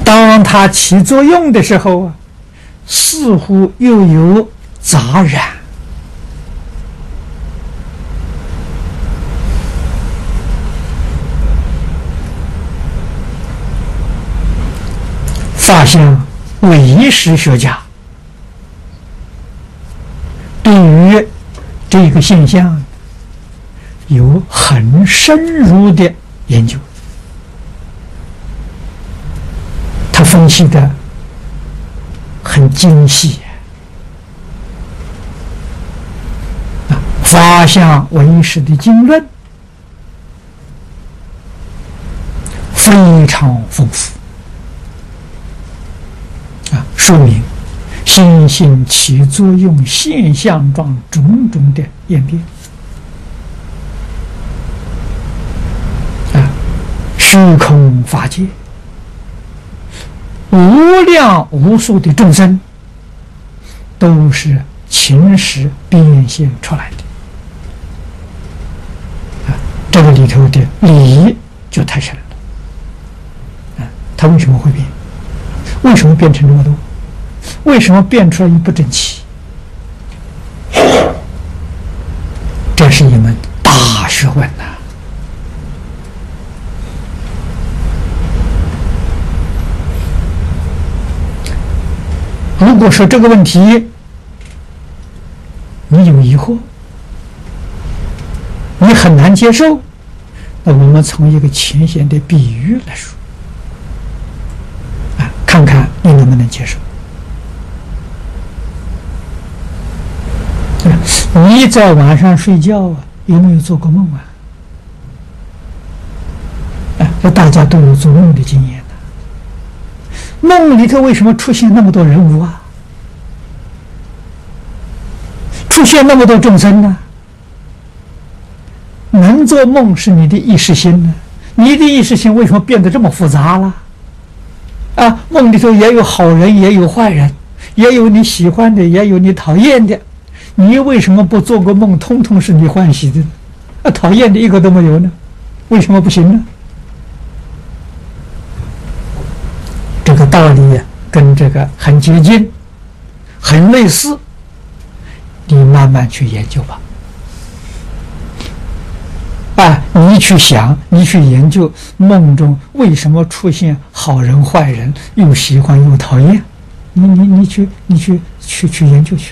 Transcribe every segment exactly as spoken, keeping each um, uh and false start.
当它起作用的时候啊，似乎又有杂染。法相唯识学家对于这个现象有很深入的研究，他分析的很精细啊，法相唯识的经论非常丰富啊，说明心性起作用现象状种种的演变啊，虚空法界无量无数的众生都是情识变现出来的啊，这个里头的理就太深了啊，它为什么会变？为什么变成这么多？为什么变出来又不整齐？这是一门大学问呐、啊！如果说这个问题你有疑惑，你很难接受，那我们从一个浅显的比喻来说啊，看看你能不能接受。你在晚上睡觉啊，有没有做过梦啊？啊，这大家都有做梦的经验的。梦里头为什么出现那么多人物啊？出现那么多众生呢？能做梦是你的意识心呢？你的意识心为什么变得这么复杂了？啊，梦里头也有好人，也有坏人，也有你喜欢的，也有你讨厌的。你为什么不做个梦，通通是你欢喜的呢？啊，讨厌的一个都没有呢？为什么不行呢？这个道理跟这个很接近，很类似，你慢慢去研究吧。啊，你去想，你去研究梦中为什么出现好人坏人，又喜欢又讨厌，你你你去你去去去研究去。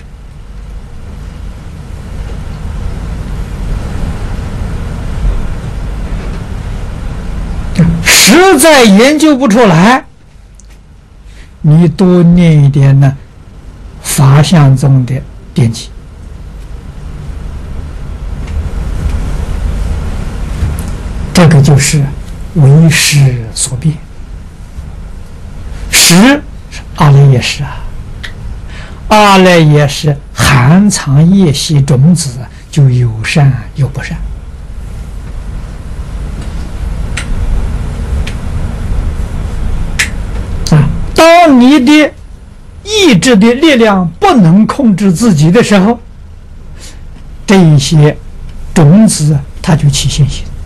实在研究不出来，你多念一点呢法相中的典籍，这个就是为识所变。识是阿赖耶识啊，阿赖耶识含藏业习种子，就有善有不善。当你的意志的力量不能控制自己的时候，这一些种子它就起现行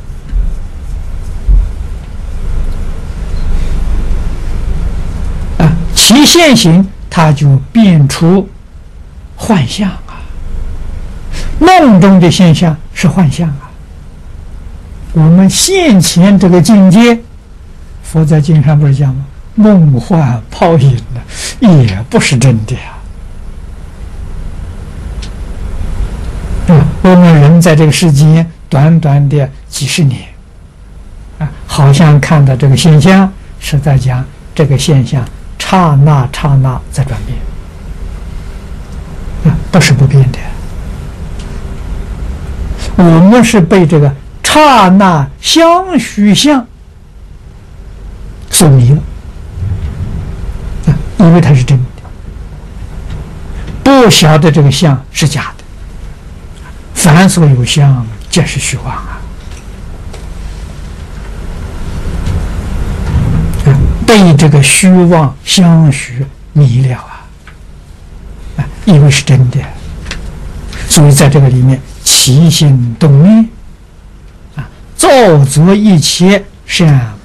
啊，起现行它就变出幻象啊。梦中的现象是幻象啊。我们现前这个境界，佛在经上不是讲吗？梦幻泡影呢，也不是真的呀。啊，我们人在这个世间短短的几十年，啊，好像看到这个现象，是在讲这个现象刹那刹那在转变，啊，不是不变的。我们是被这个刹那相虚相所迷了。以为它是真的，不晓得这个相是假的。凡所有相，皆是虚妄啊！被这个虚妄相虚迷了啊！啊，以为是真的，所以在这个里面起心动念啊，造作一切善